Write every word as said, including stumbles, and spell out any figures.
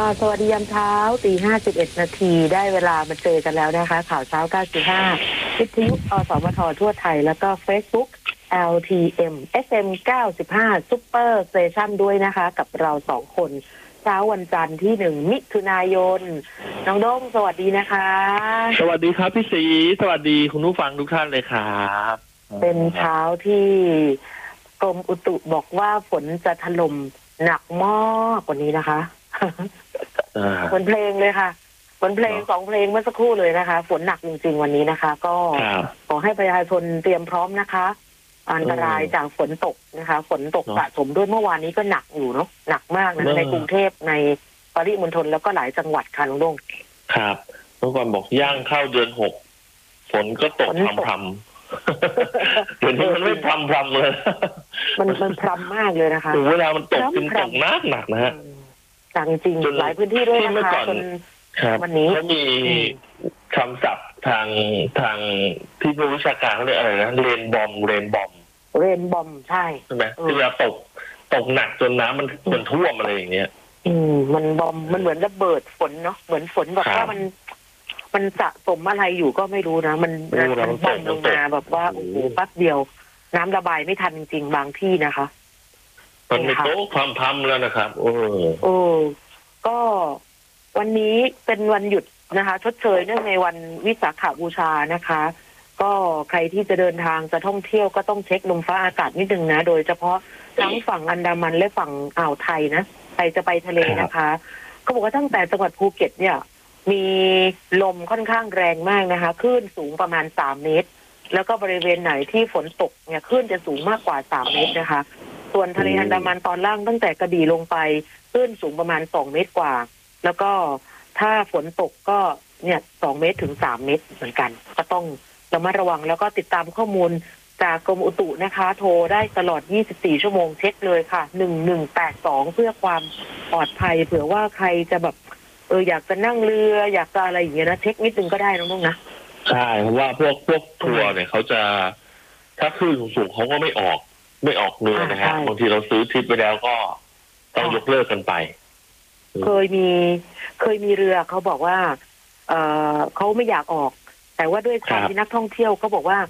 สวัสดียามเช้าตีห้าสิบเอ็ดนาทีได้เวลามาเจอกันแล้วนะคะข่าวเช้าเก้าสิบห้าวิทยุอสมททั่วไทยแล้วก็ Facebook แอล ที เอ็ม เอฟ เอ็ม เก้าสิบห้า Super Station ด้วยนะคะกับเราสองคนเช้าวันจันทร์ที่หนึ่งมิถุนายนน้องโด้งสวัสดีนะคะสวัสดีครับพี่ศรีสวัสดีคุณผู้ฟังทุกท่านเลยครับเป็นเช้าที่กรมอุตุบอกว่าฝนจะถล่มหนักมากกว่านี้นะคะฝนเพลงเลยค่ะฝนเพลงสองเพลงเมื่อสักครู่เลยนะคะฝนหนักจริงๆวันนี้นะคะ ก็ขอให้ประชาชนเตรียมพร้อมนะคะอันตรายจากฝนตกนะคะฝนตกสะสมด้วยเมื่อวานนี้ก็หนักอยู่เนาะหนักมากนะในกรุงเทพในปริมณฑลแล้วก็หลายจังหวัดค่ะน้องดงครับเมื่อก่อนบอกย่างเข้าเดือนหกฝนก็ตกพรำๆเดี๋ยวนี้มันไม่พรำๆเลยมันมันพรำมากเลยนะคะเวลามันตกจริงตกหนักหนักนะฮะจังจริงหลายพื้นที่ด้วยนะคะจนวันนี้เขามีคำศัพท์ทางทางที่ผู้วิชาการเขาเรียกอะไรนะเรนบอมเรนบอมเรนบอมใช่ใช่ไหมเวลาตกตกหนักจนน้ำมันมันท่วมอะไรอย่างเงี้ยอืมมันบอมมันเหมือนระเบิดฝนเนาะเหมือนฝนแบบว่ามันมันสะสมอะไรอยู่ก็ไม่รู้นะมันมันบอมลงมาแบบว่าโอ้โหแป๊บเดียวน้ำระบายไม่ทันจริงๆบางที่นะคะมันไม่โตความพัมแล้วนะครับโอ้โอ้ก็วันนี้เป็นวันหยุดนะคะชดเชยเนื่องในวันวิสาขบูชานะคะก็ใครที่จะเดินทางจะท่องเที่ยวก็ต้องเช็คลมฟ้าอากาศนิดนึงนะโดยเฉพาะทั้งฝั่งอันดามันและฝั่งอ่าวไทยนะใครจะไปทะเลนะคะก็บอกว่าตั้งแต่จังหวัดภูเก็ตเนี่ยมีลมค่อนข้างแรงมากนะคะคลื่นสูงประมาณสามเมตรแล้วก็บริเวณไหนที่ฝนตกเนี่ยคลื่นจะสูงมากกว่าสามเมตรนะคะส่วนทะเลอันดามันตอนล่างตั้งแต่กระบี่ลงไปคลื่นสูงประมาณสองเมตรกว่าแล้วก็ถ้าฝนตกก็เนี่ยสองเมตรถึงสามเมตรเหมือนกันก็ต้องระมัดระวังแล้วก็ติดตามข้อมูลจากกรมอุตุนะคะโทรได้ตลอดยี่สิบสี่ชั่วโมงเช็คเลยค่ะหนึ่งหนึ่งแปดสองเพื่อความปลอดภัยเผื่อว่าใครจะแบบเอออยากจะนั่งเรืออยากจะอะไรอย่างเงี้ยนะเช็คนิดนึงก็ได้น้องๆนะใช่เพราะว่าพวกพวกทัวร์เนี่ยเขาจะถ้าคลื่นสูงเขาก็ไม่ออกไม่ออกเรือนะฮะบางทีเราซื้อทริปไปแล้วก็ต้องยกเลิกกันไปเคยมีเคยมีเรือเขาบอกว่าเออเขาไม่อยากออกแต่ว่าด้วยความที่นักท่องเที่ยวเขาบอกว่า